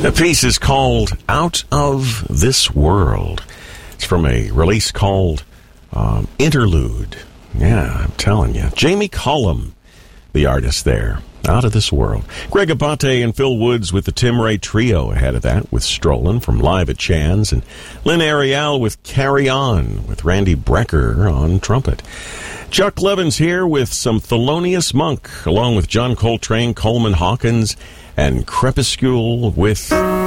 The piece is called Out of This World. It's from a release called Interlude. Yeah, I'm telling you. Jamie Cullum, the artist there. Out of This World. Greg Abate and Phil Woods with the Tim Ray Trio ahead of that with Strollin' from Live at Chan's, and Lynn Ariel with Carry On with Randy Brecker on trumpet. Chuck Levins here with some Thelonious Monk along with John Coltrane, Coleman Hawkins, and Crepuscule with